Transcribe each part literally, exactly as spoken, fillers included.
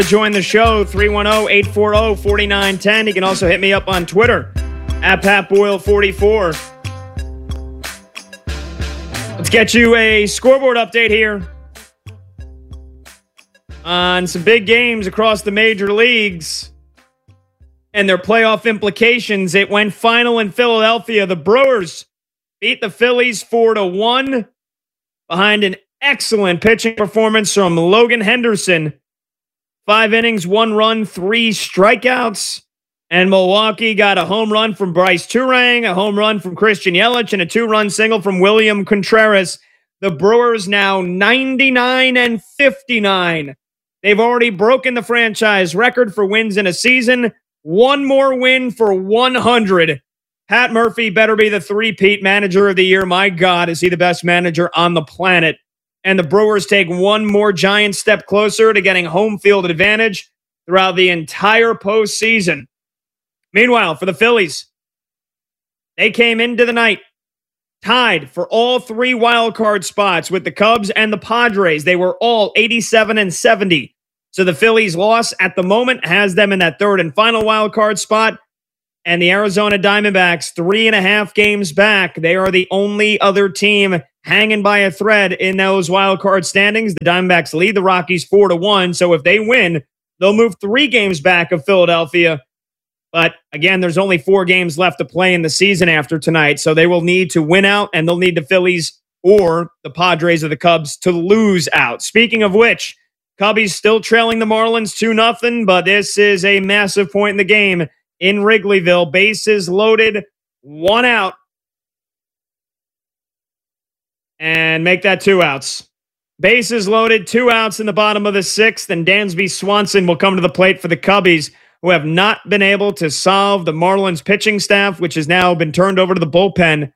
Join the show, three one zero, eight four zero, four nine one zero. You can also hit me up on Twitter, at Pat Boyle forty-four. Let's get you a scoreboard update here on some big games across the major leagues and their playoff implications. It went final in Philadelphia. The Brewers beat the Phillies four to one behind an excellent pitching performance from Logan Henderson. Five innings, one run, three strikeouts. And Milwaukee got a home run from Bryce Turang, a home run from Christian Yelich, and a two-run single from William Contreras. The Brewers now ninety-nine and fifty-nine. They've already broken the franchise record for wins in a season. One more win for one hundred. Pat Murphy better be the three-peat manager of the year. My God, is he the best manager on the planet? And the Brewers take one more giant step closer to getting home field advantage throughout the entire postseason. Meanwhile, for the Phillies, they came into the night tied for all three wild card spots with the Cubs and the Padres. They were all eighty-seven and seventy. So the Phillies' loss at the moment has them in that third and final wild card spot. And the Arizona Diamondbacks, three and a half games back. They are the only other team hanging by a thread in those wild card standings. The Diamondbacks lead the Rockies four to one. So if they win, they'll move three games back of Philadelphia. But again, there's only four games left to play in the season after tonight. So they will need to win out, and they'll need the Phillies or the Padres or the Cubs to lose out. Speaking of which, Cubbies still trailing the Marlins two nothing, but this is a massive point in the game in Wrigleyville. Bases loaded, one out. And make that two outs. Bases loaded, two outs in the bottom of the sixth, and Dansby Swanson will come to the plate for the Cubbies, who have not been able to solve the Marlins pitching staff, which has now been turned over to the bullpen.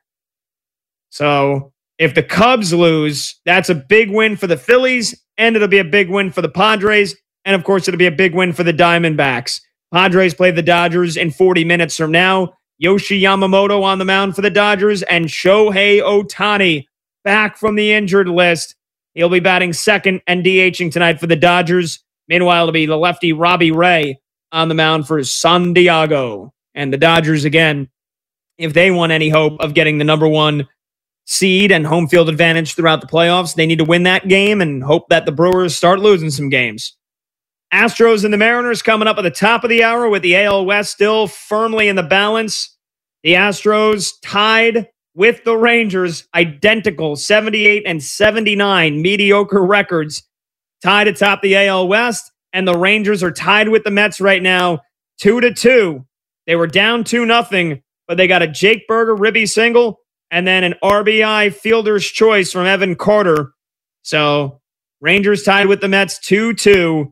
So if the Cubs lose, that's a big win for the Phillies, and it'll be a big win for the Padres, and of course it'll be a big win for the Diamondbacks. Padres play the Dodgers in forty minutes from now. Yoshi Yamamoto on the mound for the Dodgers, and Shohei Ohtani back from the injured list. He'll be batting second and DHing tonight for the Dodgers. Meanwhile, it'll be the lefty Robbie Ray on the mound for San Diego. And the Dodgers, again, if they want any hope of getting the number one seed and home field advantage throughout the playoffs, they need to win that game and hope that the Brewers start losing some games. Astros and the Mariners coming up at the top of the hour with the A L West still firmly in the balance. The Astros tied with the Rangers, identical seventy-eight and seventy-nine mediocre records, tied atop the A L West, and the Rangers are tied with the Mets right now, two to two. They were down two nothing, but they got a Jake Burger ribby single and then an R B I fielder's choice from Evan Carter. So Rangers tied with the Mets two two.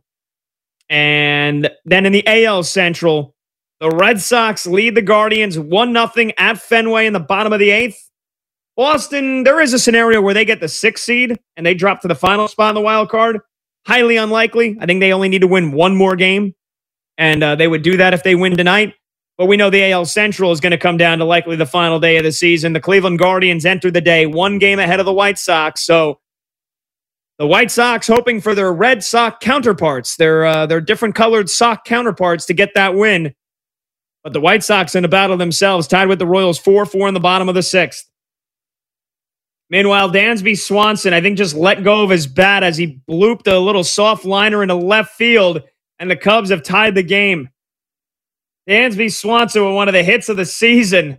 And then in the A L Central, the Red Sox lead the Guardians one nothing at Fenway in the bottom of the eighth. Boston, there is a scenario where they get the sixth seed and they drop to the final spot in the wild card. Highly unlikely. I think they only need to win one more game, and uh, they would do that if they win tonight. But we know the A L Central is going to come down to likely the final day of the season. The Cleveland Guardians enter the day one game ahead of the White Sox. So the White Sox hoping for their Red Sox counterparts, their, uh, their different colored Sox counterparts to get that win. But the White Sox in a battle themselves, tied with the Royals four four in the bottom of the sixth. Meanwhile, Dansby Swanson, I think, just let go of his bat as he blooped a little soft liner into left field, and the Cubs have tied the game. Dansby Swanson with one of the hits of the season.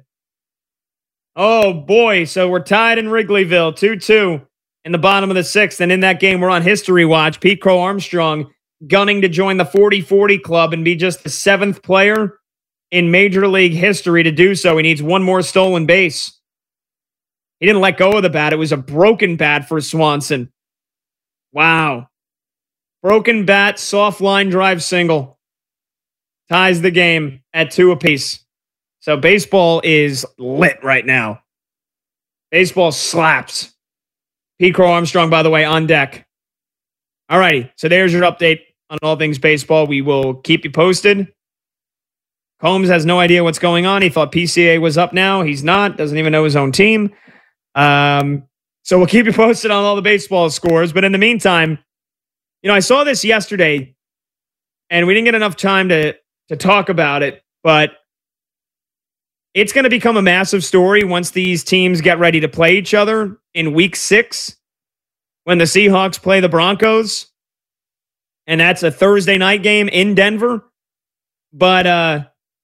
Oh, boy. So we're tied in Wrigleyville, two two in the bottom of the sixth. And in that game, we're on history watch. Pete Crow Armstrong gunning to join the forty forty club and be just the seventh player in Major League history to do so. He needs one more stolen base. He didn't let go of the bat. It was a broken bat for Swanson. Wow. Broken bat, soft line drive single. Ties the game at two apiece. So baseball is lit right now. Baseball slaps. Pete Crow Armstrong, by the way, on deck. All righty. So there's your update on all things baseball. We will keep you posted. Combs has no idea what's going on. He thought P C A was up now. He's not. Doesn't even know his own team. Um, so we'll keep you posted on all the baseball scores. But in the meantime, you know, I saw this yesterday. and we didn't get enough time to, to talk about it, but it's going to become a massive story once these teams get ready to play each other in week six when the Seahawks play the Broncos. And that's a Thursday night game in Denver. But uh,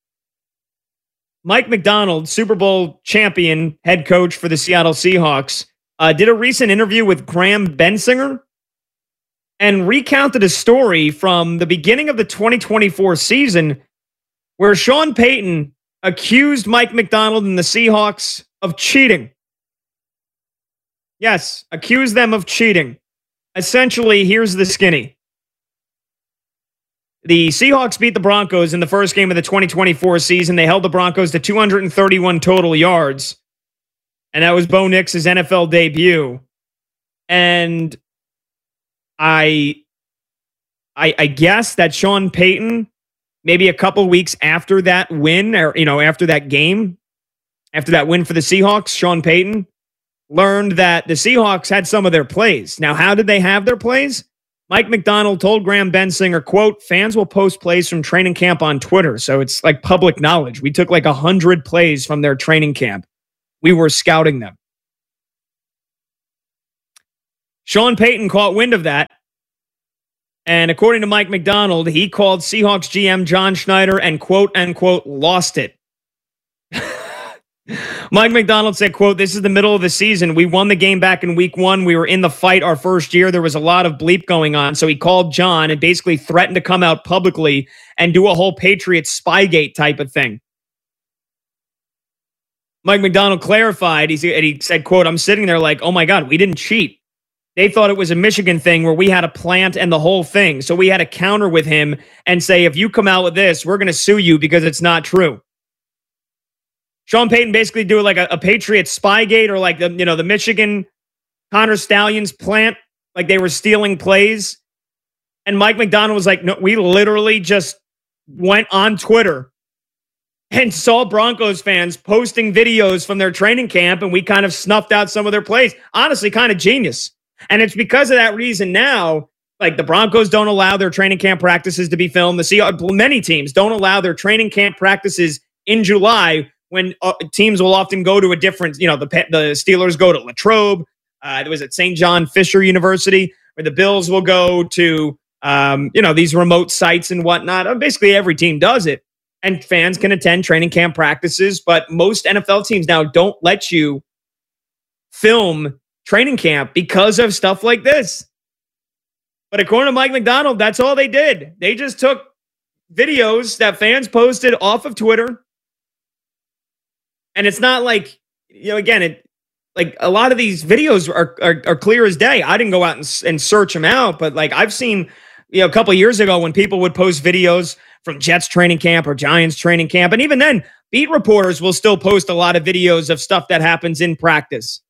Mike Macdonald, Super Bowl champion head coach for the Seattle Seahawks, uh, did a recent interview with Graham Bensinger and recounted a story from the beginning of the twenty twenty-four season where Sean Payton accused Mike Macdonald and the Seahawks of cheating. Yes, accused them of cheating. Essentially, here's the skinny. The Seahawks beat the Broncos in the first game of the twenty twenty-four season. They held the Broncos to two hundred thirty-one total yards. And that was Bo Nix's N F L debut. And I, I, I guess that Sean Payton, maybe a couple weeks after that win, or, you know, after that game, after that win for the Seahawks, Sean Payton learned that the Seahawks had some of their plays. Now, how did they have their plays? Mike Macdonald told Graham Bensinger, quote, fans will post plays from training camp on Twitter. So it's like public knowledge. We took like a hundred plays from their training camp. We were scouting them. Sean Payton caught wind of that. And according to Mike Macdonald, he called Seahawks G M John Schneider and quote, unquote, lost it. Mike Macdonald said, quote, this is the middle of the season. We won the game back in week one. We were in the fight our first year. There was a lot of bleep going on. So he called John and basically threatened to come out publicly and do a whole Patriots Spygate type of thing. Mike Macdonald clarified. He said, he said, quote, I'm sitting there like, oh my God, we didn't cheat. They thought it was a Michigan thing where we had a plant and the whole thing. So we had to counter with him and say, if you come out with this, we're going to sue you because it's not true. Sean Payton basically do like a, a Patriots Spygate or like the, you know, the Michigan Connor Stallions plant, like they were stealing plays. And Mike Macdonald was like, no, we literally just went on Twitter and saw Broncos fans posting videos from their training camp, and we kind of snuffed out some of their plays. Honestly, kind of genius. And it's because of that reason now, like the Broncos don't allow their training camp practices to be filmed. The Seahawks, many teams don't allow their training camp practices in July, when uh, teams will often go to a different, you know, the the Steelers go to Latrobe. Uh, it was at Saint John Fisher University, where the Bills will go to, um, you know, these remote sites and whatnot. Uh, basically, every team does it. And fans can attend training camp practices, but most N F L teams now don't let you film training camp because of stuff like this. But according to Mike Macdonald, that's all they did. They just took videos that fans posted off of Twitter. And it's not like, you know, again, it like a lot of these videos are are, are clear as day. I didn't go out and, and search them out, but like I've seen, you know, a couple of years ago when people would post videos from Jets training camp or Giants training camp. And even then, beat reporters will still post a lot of videos of stuff that happens in practice.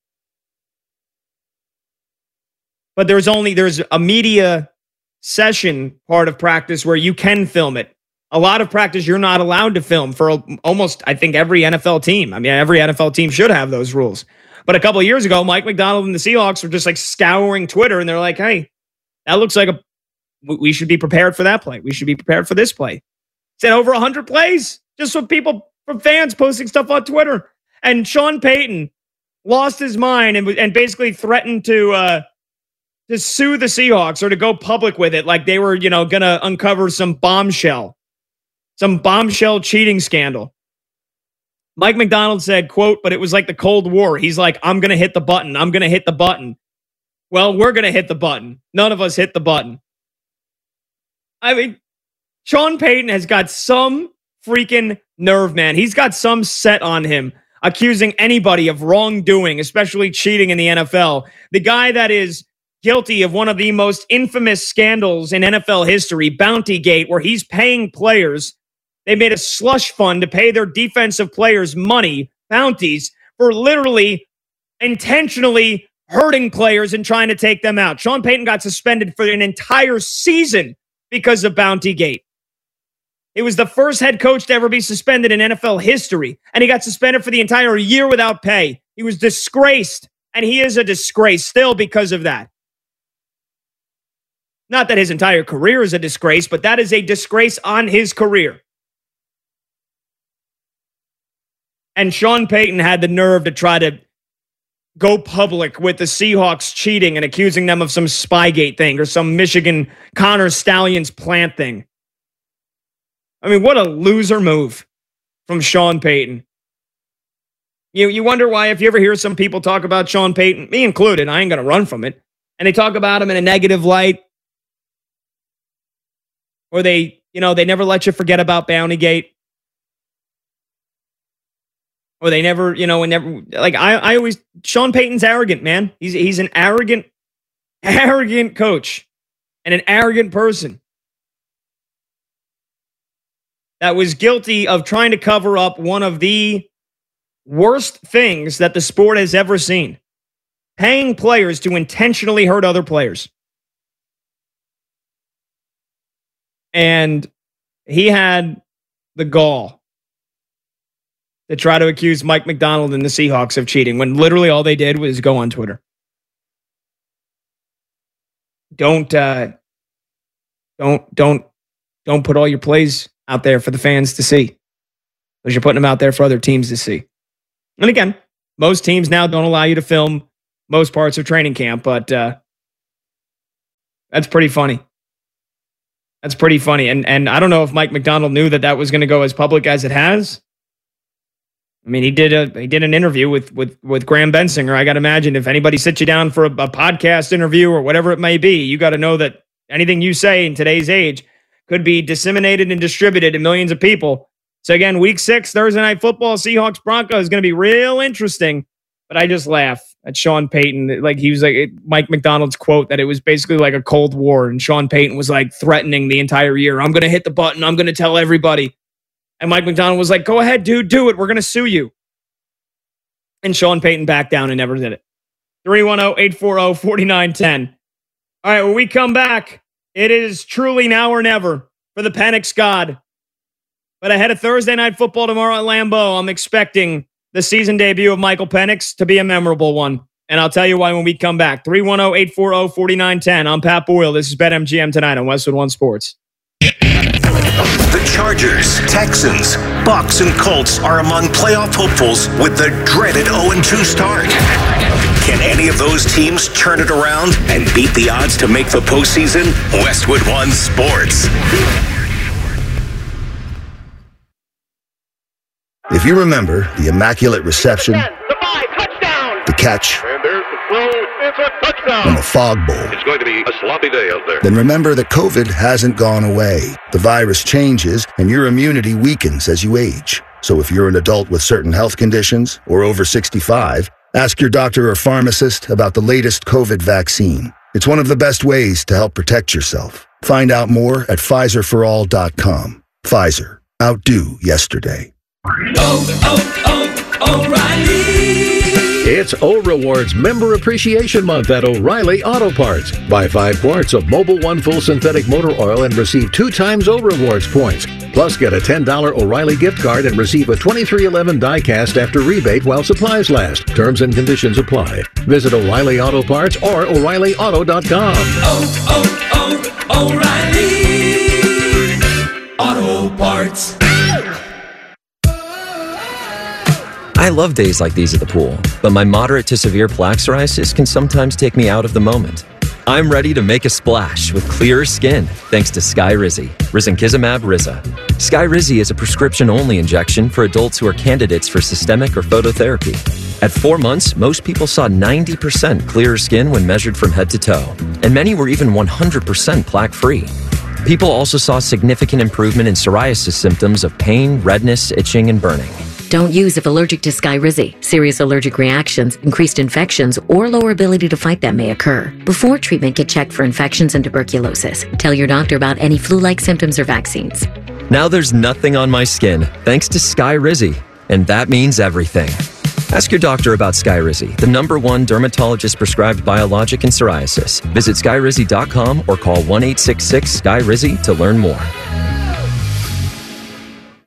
But there's only, there's a media session part of practice where you can film it. A lot of practice you're not allowed to film for almost, I think, every N F L team. I mean, every N F L team should have those rules. But a couple of years ago, Mike Macdonald and the Seahawks were just like scouring Twitter, and they're like, hey, that looks like a, we should be prepared for that play. We should be prepared for this play. Said over one hundred plays, just from people, from fans posting stuff on Twitter. And Sean Payton lost his mind and, and basically threatened to, uh, to sue the Seahawks or to go public with it, like they were, you know, going to uncover some bombshell. Some bombshell cheating scandal. Mike Macdonald said, quote, but it was like the Cold War. He's like, I'm going to hit the button. I'm going to hit the button. Well, we're going to hit the button. None of us hit the button. I mean, Sean Payton has got some freaking nerve, man. He's got some set on him, accusing anybody of wrongdoing, especially cheating in the N F L. The guy that is guilty of one of the most infamous scandals in N F L history, Bountygate, where he's paying players. They made a slush fund to pay their defensive players money, bounties, for literally intentionally hurting players and trying to take them out. Sean Payton got suspended for an entire season because of Bountygate. He was the first head coach to ever be suspended in N F L history, and he got suspended for the entire year without pay. He was disgraced, and he is a disgrace still because of that. Not that his entire career is a disgrace, but that is a disgrace on his career. And Sean Payton had the nerve to try to go public with the Seahawks cheating and accusing them of some Spygate thing or some Michigan Connor Stallions plant thing. I mean, what a loser move from Sean Payton. You, you wonder why, if you ever hear some people talk about Sean Payton, me included, I ain't going to run from it, and they talk about him in a negative light, or they, you know, they never let you forget about Bountygate. Or they never, you know, and never, like, I, I always, Sean Payton's arrogant, man. He's, he's an arrogant, arrogant coach and an arrogant person that was guilty of trying to cover up one of the worst things that the sport has ever seen. Paying players to intentionally hurt other players. And he had the gall to try to accuse Mike Macdonald and the Seahawks of cheating when literally all they did was go on Twitter. Don't, uh, don't, don't, don't put all your plays out there for the fans to see, because you're putting them out there for other teams to see. And again, most teams now don't allow you to film most parts of training camp, but uh, that's pretty funny. That's pretty funny. And and I don't know if Mike Macdonald knew that that was going to go as public as it has. I mean, he did a he did an interview with with with Graham Bensinger. I got to imagine if anybody sits you down for a, a podcast interview or whatever it may be, you got to know that anything you say in today's age could be disseminated and distributed to millions of people. So again, week six, Thursday Night Football, Seahawks Broncos is going to be real interesting. But I just laugh at Sean Payton. Like, he was like, it, Mike Macdonald's quote that it was basically like a Cold War. And Sean Payton was like threatening the entire year. I'm going to hit the button. I'm going to tell everybody. And Mike Macdonald was like, go ahead, dude, do it. We're going to sue you. And Sean Payton backed down and never did it. three one zero, eight four zero, four nine one zero. All right, when we come back, it is truly now or never for the Penix God. But ahead of Thursday Night Football tomorrow at Lambeau, I'm expecting the season debut of Michael Penix to be a memorable one. And I'll tell you why when we come back. three one zero, eight four zero, four nine one zero. I'm Pat Boyle. This is BetMGM tonight on Westwood One Sports. The Chargers, Texans, Bucs, and Colts are among playoff hopefuls with the dreaded oh and two start. Can any of those teams turn it around and beat the odds to make the postseason? Westwood One Sports. If you remember the Immaculate Reception, the five, touchdown, the catch, and there's the throw, it's a touchdown, and the Fog Bowl, it's going to be a sloppy day out there. Then remember that COVID hasn't gone away. The virus changes, and your immunity weakens as you age. So if you're an adult with certain health conditions or over sixty-five, ask your doctor or pharmacist about the latest COVID vaccine. It's one of the best ways to help protect yourself. Find out more at Pfizer for all dot com. Pfizer. Outdo yesterday. Oh, oh, oh, O'Reilly! It's O-Rewards Member Appreciation Month at O'Reilly Auto Parts. Buy five quarts of Mobil One Full Synthetic Motor Oil and receive two times O-Rewards points. Plus, get a ten dollars O'Reilly gift card and receive a twenty-three eleven die-cast after rebate while supplies last. Terms and conditions apply. Visit O'Reilly Auto Parts or O'Reilly Auto dot com. Oh, oh, oh, O'Reilly Auto Parts. I love days like these at the pool, but my moderate to severe plaque psoriasis can sometimes take me out of the moment. I'm ready to make a splash with clearer skin thanks to Skyrizi, risankizumab Riza. Skyrizi is a prescription-only injection for adults who are candidates for systemic or phototherapy. At four months, most people saw ninety percent clearer skin when measured from head to toe, and many were even one hundred percent plaque-free. People also saw significant improvement in psoriasis symptoms of pain, redness, itching, and burning. Don't use if allergic to Skyrizi. Serious allergic reactions, increased infections, or lower ability to fight them may occur. Before treatment, get checked for infections and tuberculosis. Tell your doctor about any flu-like symptoms or vaccines. Now there's nothing on my skin thanks to Skyrizi, and that means everything. Ask your doctor about Skyrizi, the number one dermatologist-prescribed biologic in psoriasis. Visit Skyrizi dot com or call one eight six six, S K Y R I Z I to learn more.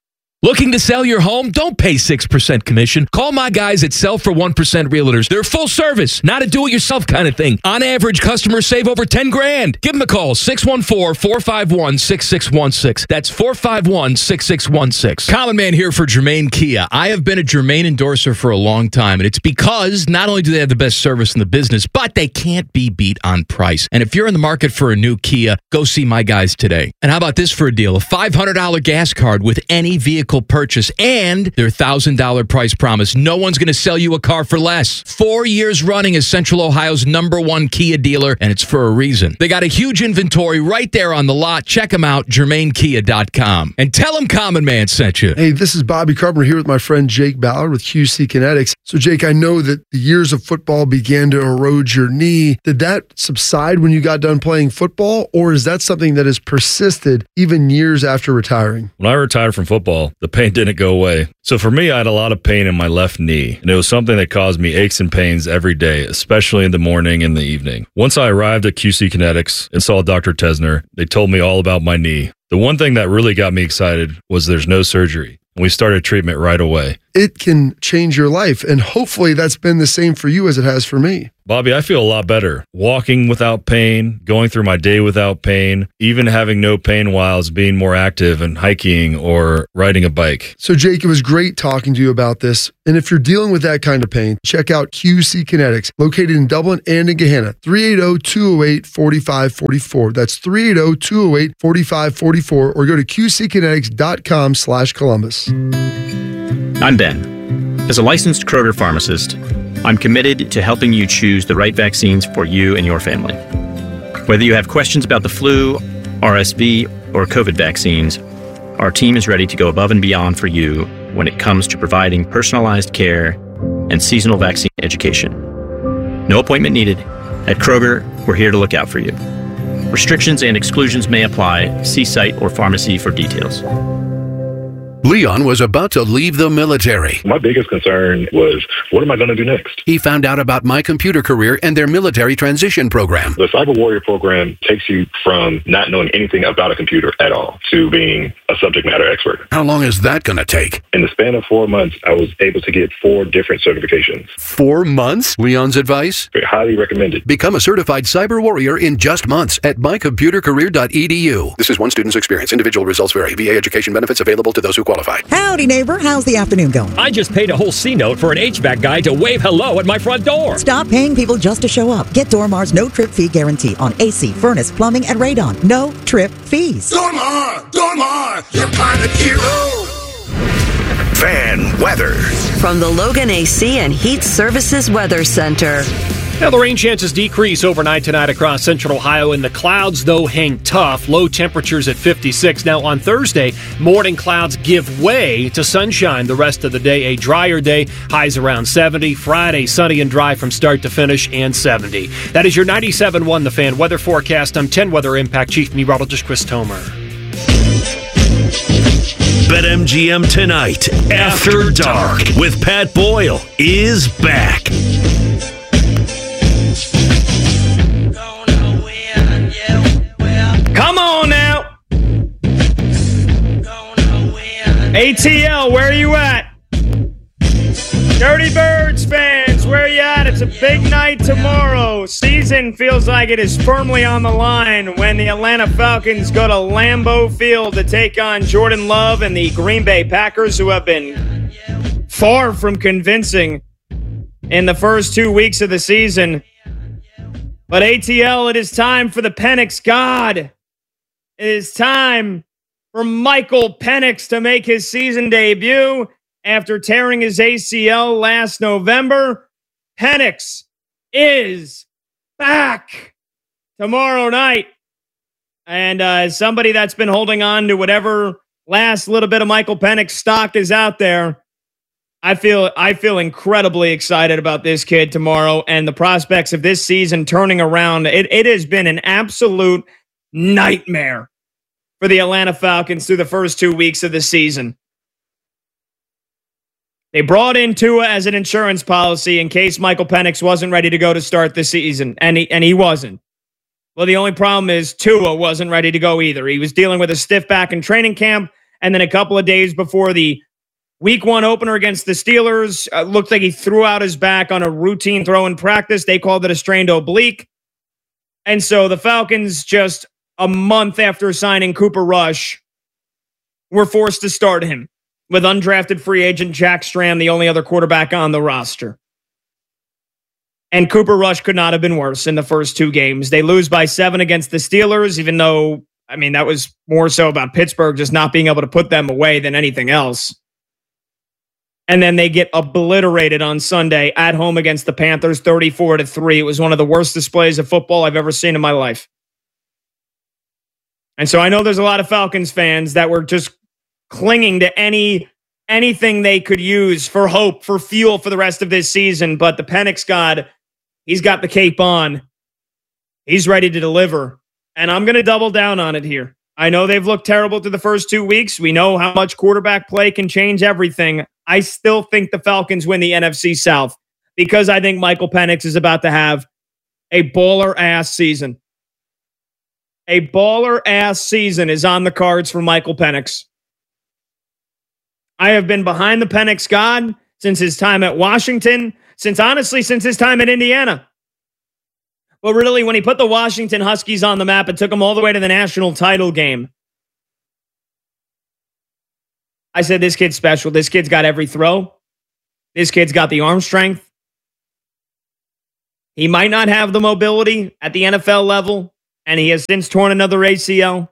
Looking to sell your home? Don't pay six percent commission. Call my guys at Sell for one percent Realtors. They're full service, not a do-it-yourself kind of thing. On average, customers save over ten grand. Give them a call, six one four, four five one, six six one six. That's four five one, six six one six. Common Man here for Germain Kia. I have been a Germain endorser for a long time, and it's because not only do they have the best service in the business, but they can't be beat on price. And if you're in the market for a new Kia, go see my guys today. And how about this for a deal? A five hundred dollars gas card with any vehicle purchase and their one thousand dollars price promise. No one's going to sell you a car for less. Four years running as Central Ohio's number one Kia dealer, and it's for a reason. They got a huge inventory right there on the lot. Check them out, germain kia dot com. And tell them Common Man sent you. Hey, this is Bobby Carpenter here with my friend Jake Ballard with Q C Kinetics. So, Jake, I know that the years of football began to erode your knee. Did that subside when you got done playing football, or is that something that has persisted even years after retiring? When I retired from football, the pain didn't go away. So for me, I had a lot of pain in my left knee, and it was something that caused me aches and pains every day, especially in the morning and the evening. Once I arrived at Q C Kinetics and saw Doctor Tesner, they told me all about my knee. The one thing that really got me excited was there's no surgery. We started treatment right away. It can change your life, and hopefully that's been the same for you as it has for me. Bobby, I feel a lot better. Walking without pain, going through my day without pain, even having no pain while I was being more active and hiking or riding a bike. So, Jake, it was great talking to you about this. And if you're dealing with that kind of pain, check out Q C Kinetics, located in Dublin and in Gahanna, three eight zero, two zero eight, four five four four. That's three eight zero, two zero eight, four five four four, or go to q c kinetics dot com slash Columbus. I'm Ben. As a licensed Kroger pharmacist, I'm committed to helping you choose the right vaccines for you and your family. Whether you have questions about the flu, R S V, or COVID vaccines, our team is ready to go above and beyond for you when it comes to providing personalized care and seasonal vaccine education. No appointment needed. At Kroger, we're here to look out for you. Restrictions and exclusions may apply. See site or pharmacy for details. Leon was about to leave the military. My biggest concern was, what am I going to do next? He found out about My Computer Career and their military transition program. The Cyber Warrior program takes you from not knowing anything about a computer at all to being a subject matter expert. How long is that going to take? In the span of four months, I was able to get four different certifications. Four months? Leon's advice? Highly recommended. Become a certified cyber warrior in just months at my computer career dot e d u. This is one student's experience. Individual results vary. V A education benefits available to those who qualify. Howdy, neighbor. How's the afternoon going? I just paid a whole C-note for an H V A C guy to wave hello at my front door. Stop paying people just to show up. Get Dormar's no-trip fee guarantee on A C, furnace, plumbing, and radon. No trip fees. Dormar! Dormar! Your pilot hero! Fan weather. From the Logan A C and Heat Services Weather Center. Now, the rain chances decrease overnight tonight across central Ohio, and the clouds, though, hang tough. Low temperatures at fifty-six. Now, on Thursday, morning clouds give way to sunshine the rest of the day. A drier day, highs around seventy. Friday, sunny and dry from start to finish, and seventy. That is your ninety-seven point one The Fan weather forecast. I'm ten Weather Impact Chief Meteorologist Chris Tomer. BetMGM Tonight, After Dark, with Pat Boyle, is back. Come on now. A T L, where are you at? Dirty Birds fans, where are you at? It's a big night tomorrow. Season feels like it is firmly on the line when the Atlanta Falcons go to Lambeau Field to take on Jordan Love and the Green Bay Packers, who have been far from convincing in the first two weeks of the season. But A T L, it is time for the Penix God. It is time for Michael Penix to make his season debut after tearing his A C L last November. Penix is back tomorrow night. And uh, as somebody that's been holding on to whatever last little bit of Michael Penix stock is out there, I feel I feel incredibly excited about this kid tomorrow and the prospects of this season turning around. It, it has been an absolute nightmare for the Atlanta Falcons through the first two weeks of the season. They brought in Tua as an insurance policy in case Michael Penix wasn't ready to go to start the season, and he, and he wasn't. Well, the only problem is Tua wasn't ready to go either. He was dealing with a stiff back in training camp, And then a couple of days before the week one opener against the Steelers, uh, looked like he threw out his back on a routine throw in practice. They called it a strained oblique. And so the Falcons, just a month after signing Cooper Rush, were forced to start him with undrafted free agent Jack Strahm, the only other quarterback on the roster. And Cooper Rush could not have been worse in the first two games. They lose by seven against the Steelers, even though, I mean, that was more so about Pittsburgh just not being able to put them away than anything else. And then they get obliterated on Sunday at home against the Panthers, thirty-four to three. It was one of the worst displays of football I've ever seen in my life. And so I know there's a lot of Falcons fans that were just clinging to any anything they could use for hope, for fuel for the rest of this season. But the Penix God, he's got the cape on. He's ready to deliver. And I'm going to double down on it here. I know they've looked terrible through the first two weeks. We know how much quarterback play can change everything. I still think the Falcons win the N F C South because I think Michael Penix is about to have a baller-ass season. A baller-ass season is on the cards for Michael Penix. I have been behind the Penix God since his time at Washington, since honestly, since his time at Indiana. But really, when he put the Washington Huskies on the map and took them all the way to the national title game, I said, this kid's special. This kid's got every throw. This kid's got the arm strength. He might not have the mobility at the N F L level, and he has since torn another A C L.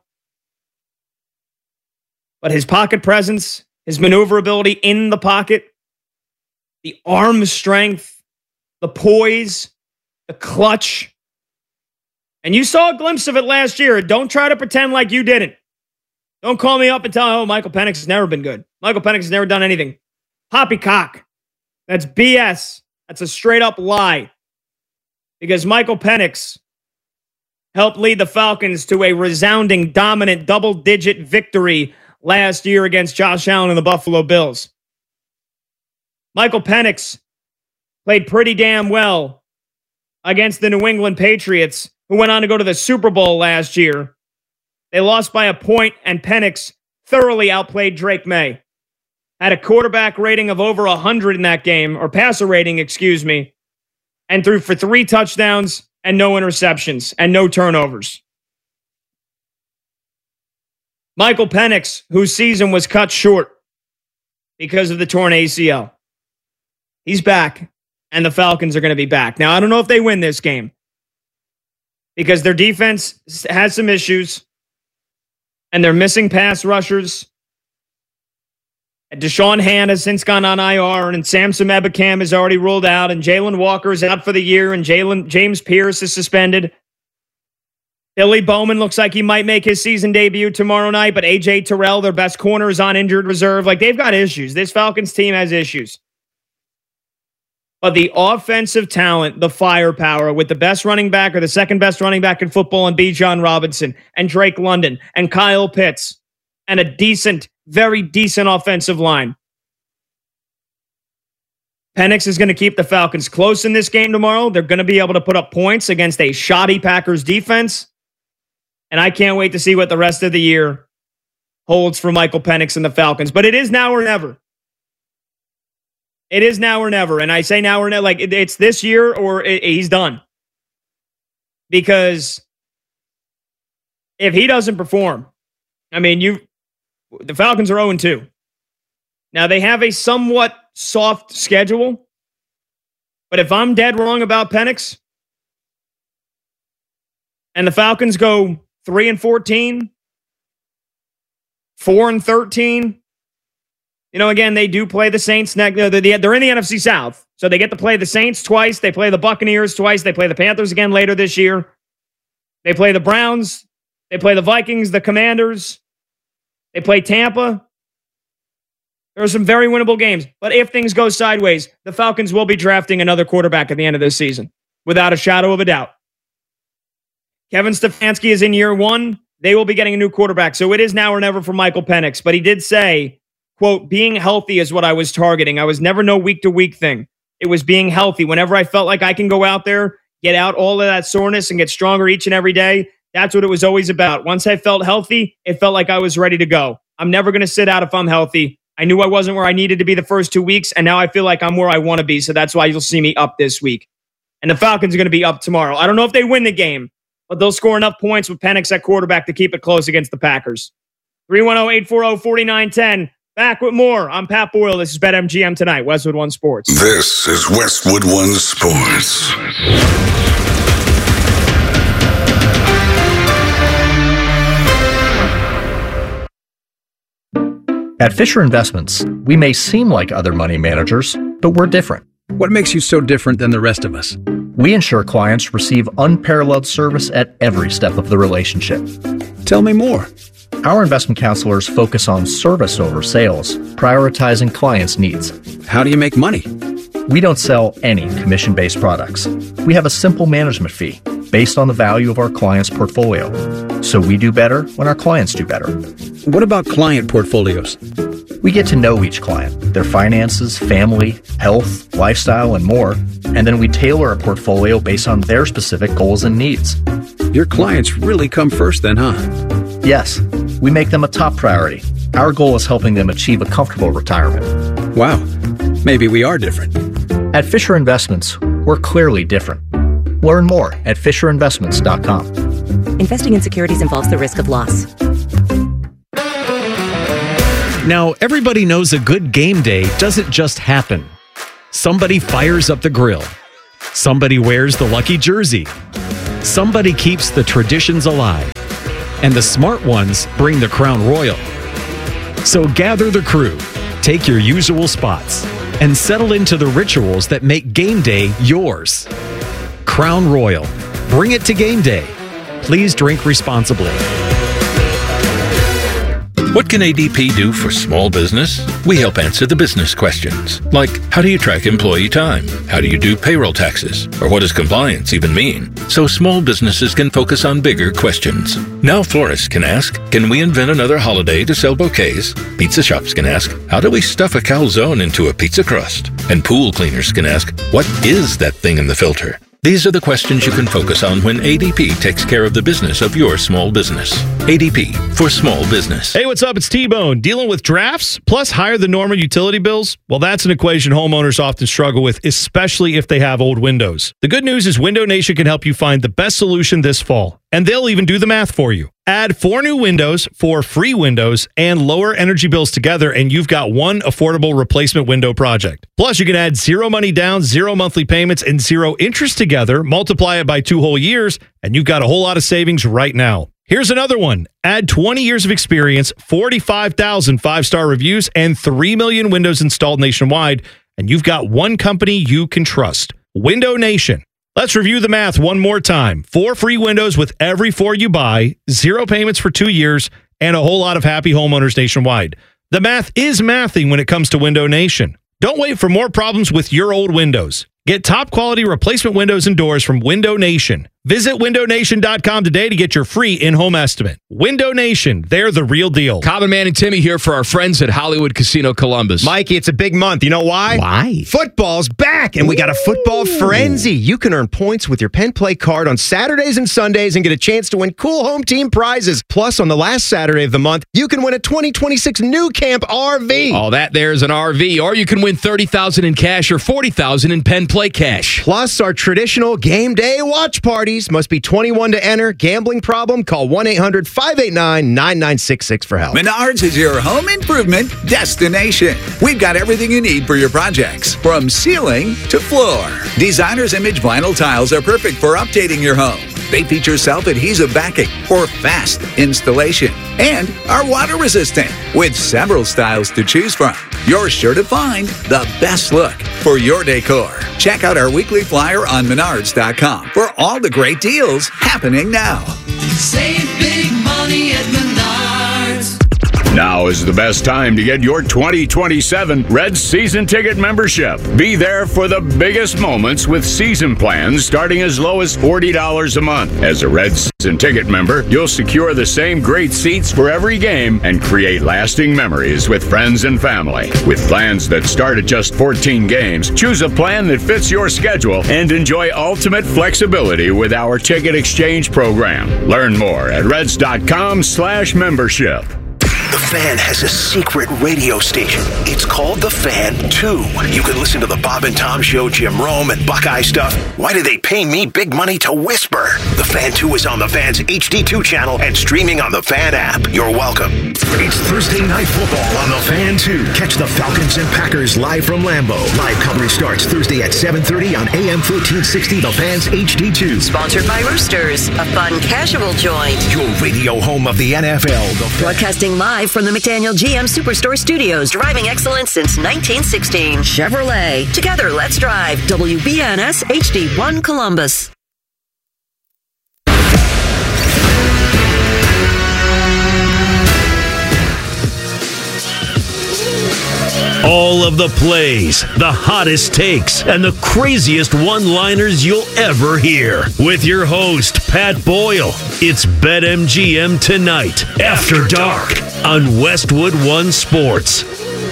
But his pocket presence, his maneuverability in the pocket, the arm strength, the poise, the clutch. And you saw a glimpse of it last year. Don't try to pretend like you didn't. Don't call me up and tell, oh, Michael Penix has never been good. Michael Penix has never done anything. Poppycock. That's B S. That's a straight up lie. Because Michael Penix helped lead the Falcons to a resounding, dominant, double-digit victory last year against Josh Allen and the Buffalo Bills. Michael Penix played pretty damn well against the New England Patriots, who went on to go to the Super Bowl last year. They lost by a point, and Penix thoroughly outplayed Drake May. Had a quarterback rating of over one hundred in that game, or passer rating, excuse me, and threw for three touchdowns and no interceptions and no turnovers. Michael Penix, whose season was cut short because of the torn A C L. He's back, and the Falcons are going to be back. Now, I don't know if they win this game because their defense has some issues, and they're missing pass rushers. And Deshaun Hand has since gone on I R, and Samson Ebukam is already ruled out, and Jalen Walker is out for the year, and Jalen James Pierce is suspended. Billy Bowman looks like he might make his season debut tomorrow night, but A J Terrell, their best corner, is on injured reserve. Like, they've got issues. This Falcons team has issues. But the offensive talent, the firepower with the best running back or the second best running back in football and Bijan Robinson and Drake London and Kyle Pitts and a decent, very decent offensive line. Penix is going to keep the Falcons close in this game tomorrow. They're going to be able to put up points against a shoddy Packers defense. And I can't wait to see what the rest of the year holds for Michael Penix and the Falcons. But it is now or never. It is now or never. And I say now or never, like it, it's this year or it, he's done. Because if he doesn't perform, I mean, you, the Falcons are oh and two. Now, they have a somewhat soft schedule. But if I'm dead wrong about Penix and the Falcons go three and fourteen, four and thirteen, you know, again, they do play the Saints next. They're in the N F C South, so they get to play the Saints twice. They play the Buccaneers twice. They play the Panthers again later this year. They play the Browns. They play the Vikings, the Commanders. They play Tampa. There are some very winnable games. But if things go sideways, the Falcons will be drafting another quarterback at the end of this season, without a shadow of a doubt. Kevin Stefanski is in year one. They will be getting a new quarterback. So it is now or never for Michael Penix. But he did say, quote, being healthy is what I was targeting. I was never no week-to-week thing. It was being healthy. Whenever I felt like I can go out there, get out all of that soreness and get stronger each and every day, that's what it was always about. Once I felt healthy, it felt like I was ready to go. I'm never going to sit out if I'm healthy. I knew I wasn't where I needed to be the first two weeks, and now I feel like I'm where I want to be, so that's why you'll see me up this week. And the Falcons are going to be up tomorrow. I don't know if they win the game, but they'll score enough points with Penix at quarterback to keep it close against the Packers. three one zero, eight four zero, four nine one zero. Back with more. I'm Pat Boyle. This is BetMGM Tonight, Westwood One Sports. This is Westwood One Sports. At Fisher Investments, we may seem like other money managers, but we're different. What makes you so different than the rest of us? We ensure clients receive unparalleled service at every step of the relationship. Tell me more. Our investment counselors focus on service over sales, prioritizing clients' needs. How do you make money? We don't sell any commission-based products. We have a simple management fee based on the value of our client's portfolio. So we do better when our clients do better. What about client portfolios? We get to know each client, their finances, family, health, lifestyle, and more, and then we tailor a portfolio based on their specific goals and needs. Your clients really come first then, huh? Yes, we make them a top priority. Our goal is helping them achieve a comfortable retirement. Wow, maybe we are different. At Fisher Investments, we're clearly different. Learn more at fisher investments dot com. Investing in securities involves the risk of loss. Now, everybody knows a good game day doesn't just happen. Somebody fires up the grill. Somebody wears the lucky jersey. Somebody keeps the traditions alive. And the smart ones bring the Crown Royal. So gather the crew, take your usual spots, and settle into the rituals that make game day yours. Crown Royal. Bring it to game day. Please drink responsibly. What can A D P do for small business? We help answer the business questions, like how do you track employee time? How do you do payroll taxes? Or what does compliance even mean? So small businesses can focus on bigger questions. Now florists can ask, can we invent another holiday to sell bouquets? Pizza shops can ask, how do we stuff a calzone into a pizza crust? And pool cleaners can ask, what is that thing in the filter? These are the questions you can focus on when A D P takes care of the business of your small business. A D P for small business. Hey, what's up? It's T-Bone. Dealing with drafts plus higher than normal utility bills? Well, that's an equation homeowners often struggle with, especially if they have old windows. The good news is Window Nation can help you find the best solution this fall, and they'll even do the math for you. Add four new windows, four free windows, and lower energy bills together, and you've got one affordable replacement window project. Plus, you can add zero money down, zero monthly payments, and zero interest together, multiply it by two whole years, and you've got a whole lot of savings right now. Here's another one. Add twenty years of experience, forty-five thousand five-star reviews, and three million windows installed nationwide, and you've got one company you can trust. Window Nation. Let's review the math one more time. Four free windows with every four you buy, zero payments for two years, and a whole lot of happy homeowners nationwide. The math is mathing when it comes to Window Nation. Don't wait for more problems with your old windows. Get top quality replacement windows and doors from Window Nation. Visit window nation dot com today to get your free in-home estimate. Window Nation, they're the real deal. Common Man and Timmy here for our friends at Hollywood Casino Columbus. Mikey, it's a big month. You know why? Why? Football's back, and we got a football frenzy. You can earn points with your Penn Play card on Saturdays and Sundays and get a chance to win cool home team prizes. Plus, on the last Saturday of the month, you can win a twenty twenty-six New Camp R V. All that there's an R V, or you can win thirty thousand dollars in cash or forty thousand dollars in Penn Play cash. Plus, our traditional game day watch parties. Must be twenty-one to enter. Gambling problem? Call one eight hundred five eight nine nine nine six six for help. Menards is your home improvement destination. We've got everything you need for your projects, from ceiling to floor. Designer's Image vinyl tiles are perfect for updating your home. They feature self-adhesive backing for fast installation and are water resistant with several styles to choose from. You're sure to find the best look for your decor. Check out our weekly flyer on menards dot com for all the great deals happening now. Save big money at Menards. Now is the best time to get your twenty twenty-seven Reds season ticket membership. Be there for the biggest moments with season plans starting as low as forty dollars a month. As a Reds season ticket member, you'll secure the same great seats for every game and create lasting memories with friends and family. With plans that start at just fourteen games, choose a plan that fits your schedule and enjoy ultimate flexibility with our ticket exchange program. Learn more at reds dot com slash membership. The Fan has a secret radio station. It's called The Fan two. You can listen to the Bob and Tom Show, Jim Rome, and Buckeye stuff. Why do they pay me big money to whisper? The Fan two is on the Fan's H D two channel and streaming on the Fan app. You're welcome. It's Thursday Night Football on the Fan two. Catch the Falcons and Packers live from Lambeau. Live coverage starts Thursday at seven thirty on A M fourteen sixty, the Fan's H D two. Sponsored by Roosters, a fun casual joint. Your radio home of the N F L. The Broadcasting live from the McDaniel G M Superstore Studios. Driving excellence since nineteen sixteen. Chevrolet. Together, let's drive. W B N S H D one Columbus. All of the plays, the hottest takes, and the craziest one-liners you'll ever hear. With your host, Pat Boyle. It's BetMGM Tonight, After Dark, on Westwood One Sports.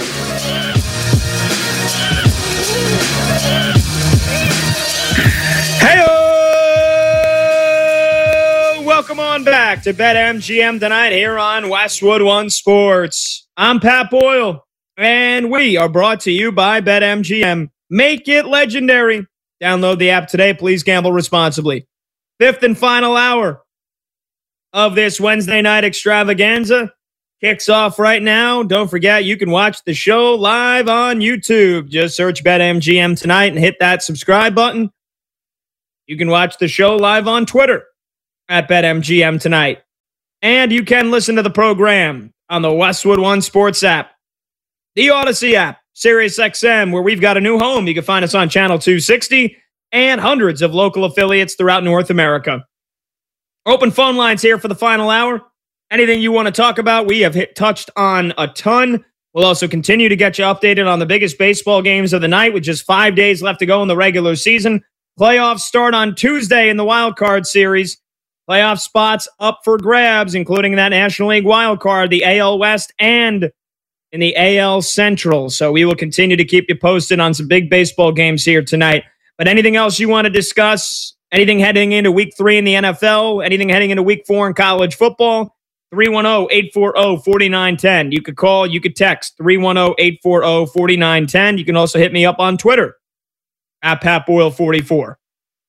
Hey-o! Welcome on back to BetMGM Tonight here on Westwood One Sports. I'm Pat Boyle. And we are brought to you by BetMGM. Make it legendary. Download the app today. Please gamble responsibly. Fifth and final hour of this Wednesday night extravaganza kicks off right now. Don't forget, you can watch the show live on YouTube. Just search BetMGM Tonight and hit that subscribe button. You can watch the show live on Twitter at BetMGM Tonight. And you can listen to the program on the Westwood One Sports app, the Odyssey app, SiriusXM, where we've got a new home. You can find us on Channel two sixty and hundreds of local affiliates throughout North America. Open phone lines here for the final hour. Anything you want to talk about, we have hit, touched on a ton. We'll also continue to get you updated on the biggest baseball games of the night with just five days left to go in the regular season. Playoffs start on Tuesday in the Wild Card Series. Playoff spots up for grabs, including that National League Wild Card, the A L West, and in the A L Central. So we will continue to keep you posted on some big baseball games here tonight. But anything else you want to discuss? Anything heading into week three in the N F L? Anything heading into week four in college football? three one zero, eight four zero, four nine one zero. You could call, you could text three one zero, eight four zero, four nine one zero. You can also hit me up on Twitter at Pat Boyle forty-four.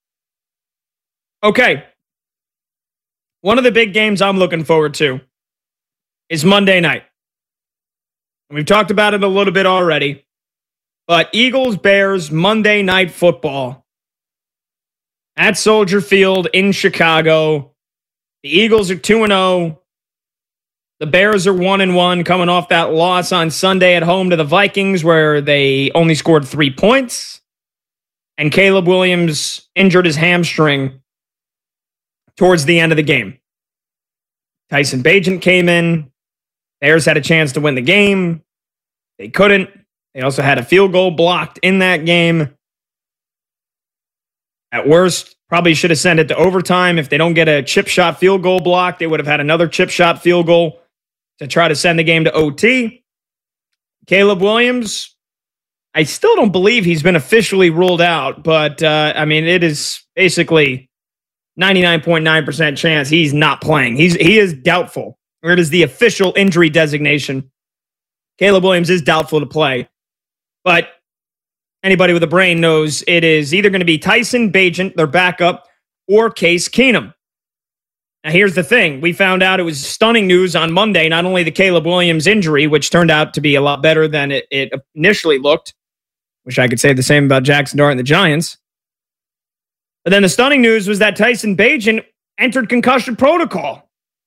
Okay. One of the big games I'm looking forward to is Monday night. We've talked about it a little bit already, but Eagles-Bears Monday Night Football at Soldier Field in Chicago. The Eagles are two and oh. The Bears are one and one, coming off that loss on Sunday at home to the Vikings, where they only scored three points. And Caleb Williams injured his hamstring towards the end of the game. Tyson Bagent came in. Bears had a chance to win the game. They couldn't. They also had a field goal blocked in that game. At worst, probably should have sent it to overtime. If they don't get a chip shot field goal block, they would have had another chip shot field goal to try to send the game to O T. Caleb Williams, I still don't believe he's been officially ruled out, but uh, I mean, it is basically ninety-nine point nine percent chance he's not playing. He's He is doubtful. Or it is the official injury designation. Caleb Williams is doubtful to play. But anybody with a brain knows it is either going to be Tyson Bagent, their backup, or Case Keenum. Now, here's the thing. We found out it was stunning news on Monday, not only the Caleb Williams injury, which turned out to be a lot better than it, it initially looked. Wish I could say the same about Jackson Dart and the Giants. But then the stunning news was that Tyson Bagent entered concussion protocol.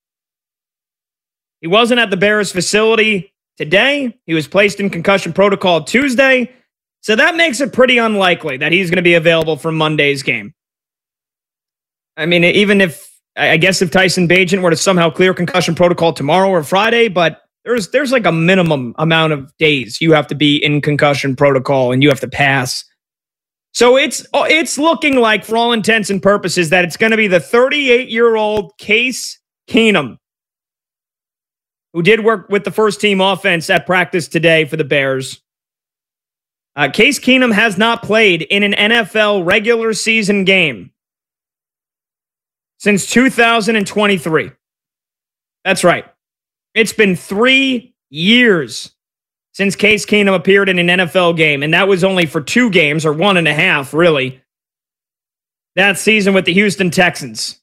He wasn't at the Bears facility today. He was placed in concussion protocol Tuesday. So that makes it pretty unlikely that he's going to be available for Monday's game. I mean, even if, I guess if Tyson Bagent were to somehow clear concussion protocol tomorrow or Friday, but there's there's like a minimum amount of days you have to be in concussion protocol and you have to pass. So it's it's looking like, for all intents and purposes, that it's going to be the thirty-eight-year-old Case Keenum, who did work with the first team offense at practice today for the Bears. Uh, Case Keenum has not played in an N F L regular season game since two thousand twenty-three. That's right. It's been three years since Case Keenum appeared in an N F L game, and that was only for two games, or one and a half, really, that season with the Houston Texans.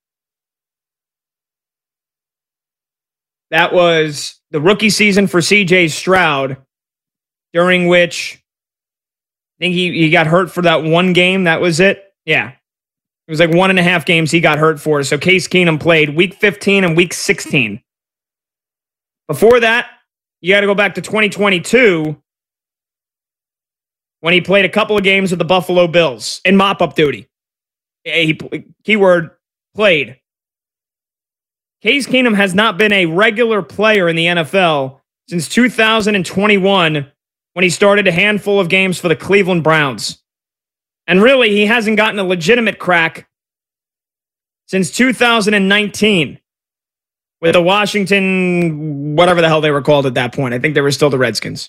That was the rookie season for C J Stroud, during which I think he, he got hurt for that one game. That was it. Yeah. It was like one and a half games he got hurt for. So Case Keenum played week fifteen and week sixteen. Before that, you got to go back to twenty twenty-two when he played a couple of games with the Buffalo Bills in mop-up duty. He, keyword, played. Case Keenum has not been a regular player in the N F L since two thousand twenty-one when he started a handful of games for the Cleveland Browns. And really, he hasn't gotten a legitimate crack since two thousand nineteen with the Washington, whatever the hell they were called at that point. I think they were still the Redskins.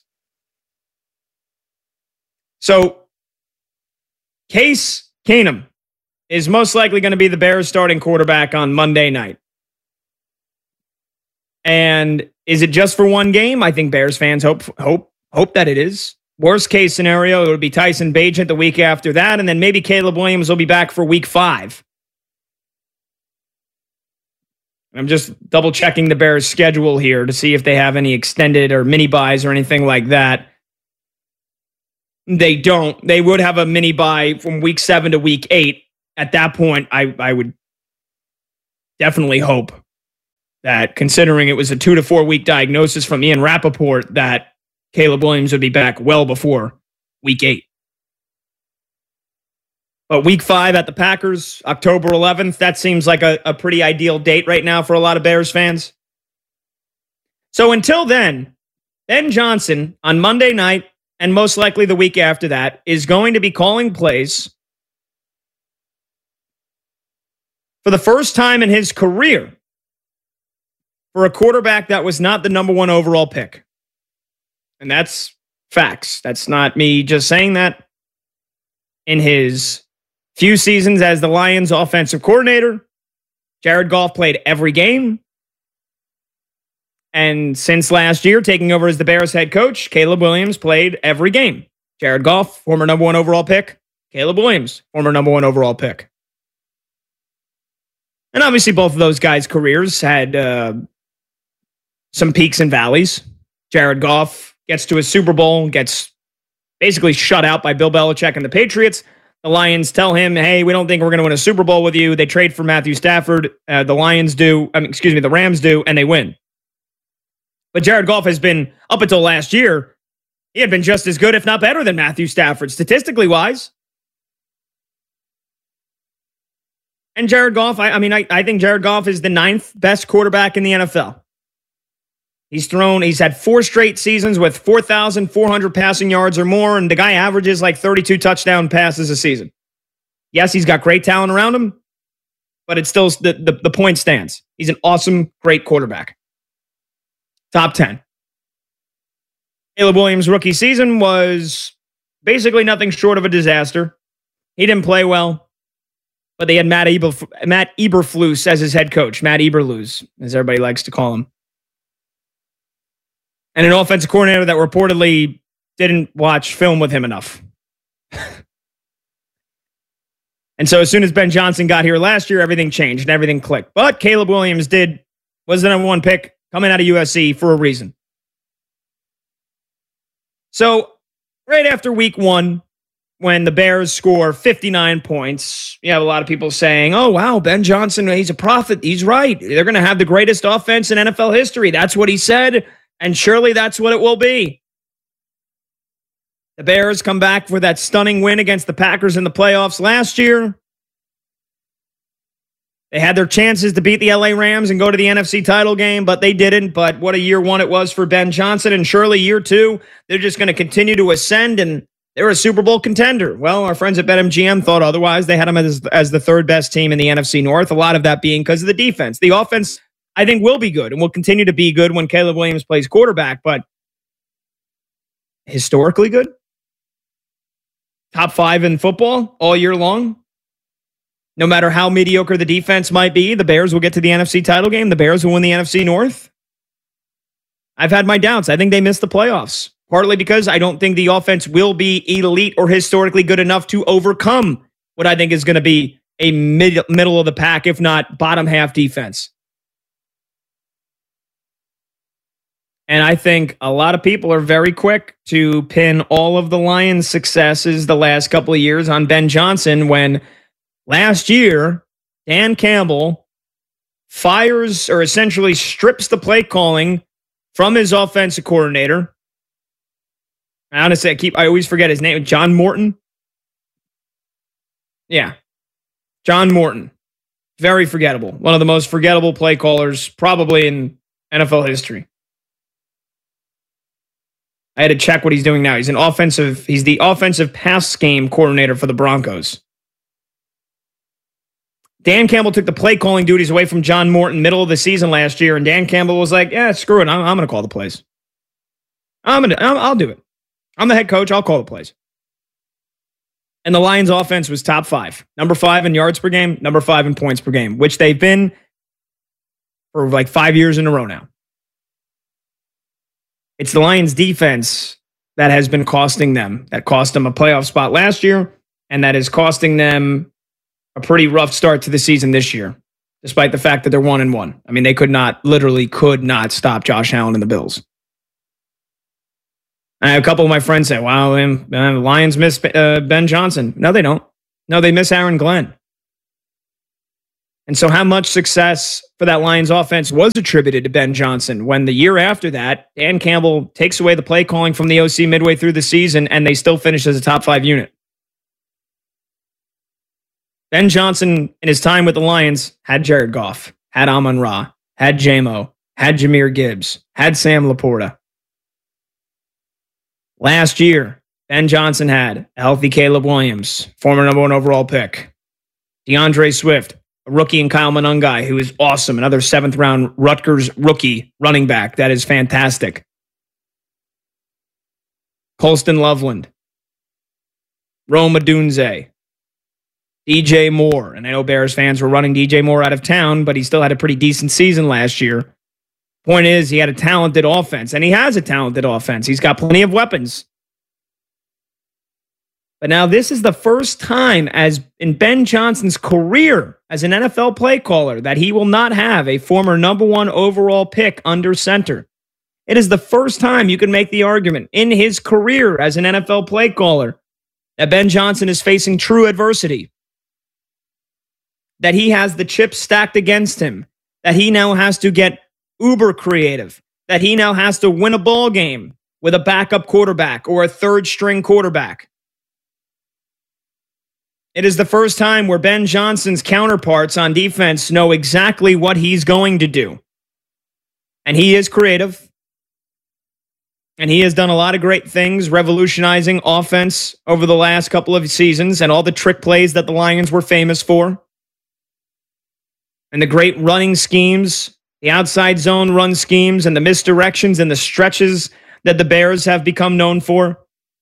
So, Case Keenum is most likely going to be the Bears' starting quarterback on Monday night. And is it just for one game? I think Bears fans hope hope hope that it is. Worst case scenario, it would be Tyson Bagent the week after that, and then maybe Caleb Williams will be back for week five. I'm just double checking the Bears' schedule here to see if they have any extended or mini buys or anything like that. They don't. They would have a mini buy from week seven to week eight. At that point, I, I would definitely hope that, considering it was a two to four week diagnosis from Ian Rappaport, that Caleb Williams would be back well before week eight. But week five at the Packers, October eleventh, that seems like a, a pretty ideal date right now for a lot of Bears fans. So until then, Ben Johnson on Monday night, and most likely the week after that, is going to be calling plays for the first time in his career for a quarterback that was not the number one overall pick. And that's facts. That's not me just saying that. In his few seasons as the Lions offensive coordinator, Jared Goff played every game. And since last year, taking over as the Bears head coach, Caleb Williams played every game. Jared Goff, former number one overall pick. Caleb Williams, former number one overall pick. And obviously both of those guys' careers had uh, some peaks and valleys. Jared Goff gets to a Super Bowl, gets basically shut out by Bill Belichick and the Patriots. The Lions tell him, hey, we don't think we're going to win a Super Bowl with you. They trade for Matthew Stafford. Uh, the Lions do, I mean, excuse me, the Rams do, and they win. But Jared Goff has been, up until last year, he had been just as good, if not better, than Matthew Stafford, statistically wise. And Jared Goff, I, I mean, I, I think Jared Goff is the ninth best quarterback in the N F L. He's thrown, he's had four straight seasons with four thousand four hundred passing yards or more, and the guy averages like thirty-two touchdown passes a season. Yes, he's got great talent around him, but it's still, the, the, the point stands. He's an awesome, great quarterback. Top ten. Caleb Williams' rookie season was basically nothing short of a disaster. He didn't play well, but they had Matt, Eberf- Matt Eberflus as his head coach, Matt Eberflus, as everybody likes to call him. And an offensive coordinator that reportedly didn't watch film with him enough. And so as soon as Ben Johnson got here last year, everything changed and everything clicked. But Caleb Williams did, was the number one pick coming out of U S C for a reason. So right after week one, when the Bears score fifty-nine points, you have a lot of people saying, oh, wow, Ben Johnson, he's a prophet. He's right. They're going to have the greatest offense in N F L history. That's what he said. And surely that's what it will be. The Bears come back for that stunning win against the Packers in the playoffs last year. They had their chances to beat the L A Rams and go to the N F C title game, but they didn't. But what a year one it was for Ben Johnson. And surely year two, they're just going to continue to ascend, and they're a Super Bowl contender. Well, our friends at BetMGM thought otherwise. They had them as, as the third best team in the N F C North, a lot of that being because of the defense. The offense, I think, will be good and will continue to be good when Caleb Williams plays quarterback, but historically good? Top five in football all year long? No matter how mediocre the defense might be, the Bears will get to the N F C title game. The Bears will win the N F C North. I've had my doubts. I think they missed the playoffs, partly because I don't think the offense will be elite or historically good enough to overcome what I think is going to be a mid, middle of the pack, if not bottom half defense. And I think a lot of people are very quick to pin all of the Lions' successes the last couple of years on Ben Johnson, when last year, Dan Campbell fires or essentially strips the play calling from his offensive coordinator. I honestly, I keep, I always forget his name. John Morton. Yeah. John Morton. Very forgettable. One of the most forgettable play callers probably in N F L history. I had to check what he's doing now. He's an offensive, he's the offensive pass game coordinator for the Broncos. Dan Campbell took the play calling duties away from John Morton middle of the season last year, and Dan Campbell was like, yeah, screw it. I'm, I'm going to call the plays. I'm gonna, I'm, I'll do it. I'm the head coach. I'll call the plays. And the Lions offense was top five. Number five in yards per game, number five in points per game, which they've been for like five years in a row now. It's the Lions defense that has been costing them, that cost them a playoff spot last year, and that is costing them a pretty rough start to the season this year, despite the fact that they're one and one. I mean, they could not, literally could not stop Josh Allen and the Bills. I have a couple of my friends say, wow, um, uh, Lions miss uh, Ben Johnson. No, they don't. No, they miss Aaron Glenn. And so how much success for that Lions offense was attributed to Ben Johnson when the year after that, Dan Campbell takes away the play calling from the O C midway through the season and they still finish as a top five unit. Ben Johnson, in his time with the Lions, had Jared Goff, had Amon-Ra, had J-Mo, had Jahmyr Gibbs, had Sam Laporta. Last year, Ben Johnson had a healthy Caleb Williams, former number one overall pick, DeAndre Swift, a rookie, and Kyle Monangai, who is awesome, another seventh round Rutgers rookie running back. That is fantastic. Colston Loveland, Rome Odunze, D J Moore. And I know Bears fans were running D J Moore out of town, but he still had a pretty decent season last year. Point is, he had a talented offense, and he has a talented offense. He's got plenty of weapons. But now this is the first time as in Ben Johnson's career as an N F L play caller that he will not have a former number one overall pick under center. It is the first time you can make the argument in his career as an N F L play caller that Ben Johnson is facing true adversity, that he has the chips stacked against him, that he now has to get uber creative, that he now has to win a ball game with a backup quarterback or a third string quarterback. It is the first time where Ben Johnson's counterparts on defense know exactly what he's going to do. And he is creative. And he has done a lot of great things, revolutionizing offense over the last couple of seasons and all the trick plays that the Lions were famous for. And the great running schemes, the outside zone run schemes, and the misdirections and the stretches that the Bears have become known for.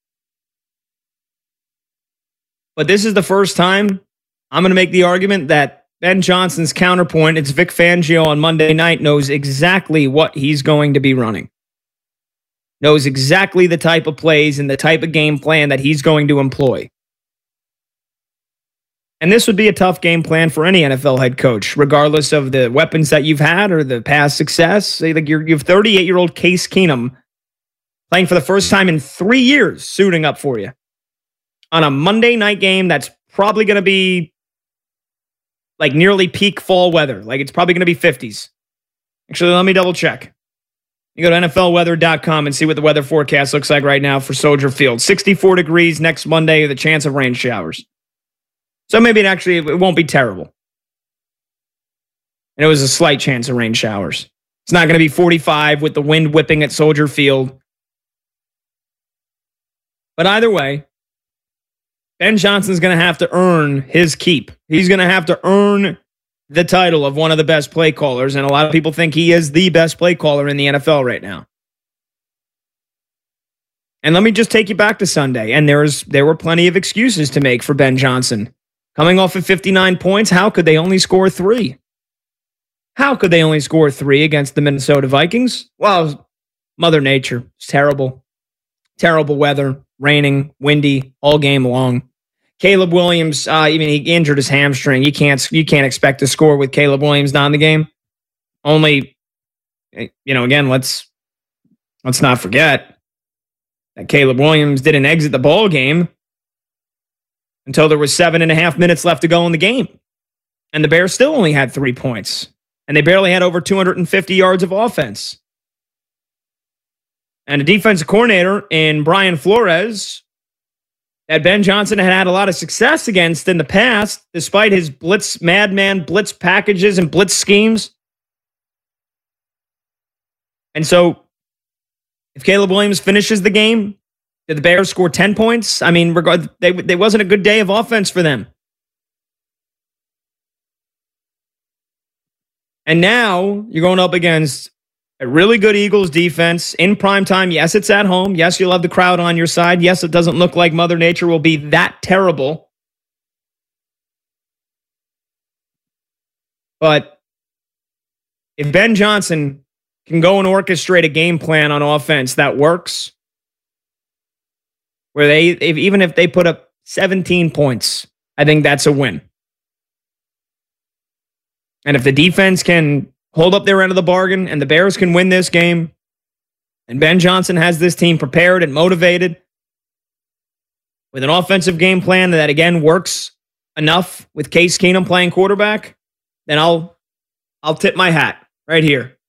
But this is the first time I'm going to make the argument that Ben Johnson's counterpoint, it's Vic Fangio on Monday night, knows exactly what he's going to be running. Knows exactly the type of plays and the type of game plan that he's going to employ. And this would be a tough game plan for any N F L head coach, regardless of the weapons that you've had or the past success. Say like you're, you have thirty-eight-year-old Case Keenum playing for the first time in three years, suiting up for you on a Monday night game that's probably going to be like nearly peak fall weather. Like it's probably going to be fifties. Actually, let me double check. You go to N F L weather dot com and see what the weather forecast looks like right now for Soldier Field. sixty-four degrees next Monday with a chance of rain showers. So maybe it actually it won't be terrible. And it was a slight chance of rain showers. It's not going to be forty-five with the wind whipping at Soldier Field. But either way, Ben Johnson's going to have to earn his keep. He's going to have to earn the title of one of the best play callers, and a lot of people think he is the best play caller in the N F L right now. And let me just take you back to Sunday, and there's there were plenty of excuses to make for Ben Johnson. Coming off of fifty-nine points, how could they only score three? How could they only score three against the Minnesota Vikings? Well, Mother Nature. It's terrible. Terrible weather, raining, windy, all game long. Caleb Williams, uh, even he injured his hamstring. You can't you can't expect to score with Caleb Williams not in the game. Only, you know, again, let's let's not forget that Caleb Williams didn't exit the ball game until there was seven and a half minutes left to go in the game. And the Bears still only had three points. And they barely had over two hundred fifty yards of offense. And a defensive coordinator in Brian Flores that Ben Johnson had had a lot of success against in the past, despite his blitz, madman blitz packages and blitz schemes. And so, if Caleb Williams finishes the game, did the Bears score ten points? I mean, regard they they wasn't a good day of offense for them. And now you're going up against a really good Eagles defense in prime time. Yes, it's at home. Yes, you'll have the crowd on your side. Yes, it doesn't look like Mother Nature will be that terrible. But if Ben Johnson can go and orchestrate a game plan on offense that works, where they, if, even if they put up seventeen points, I think that's a win. And if the defense can hold up their end of the bargain and the Bears can win this game, and Ben Johnson has this team prepared and motivated with an offensive game plan that, again, works enough with Case Keenum playing quarterback, then I'll I'll tip my hat right here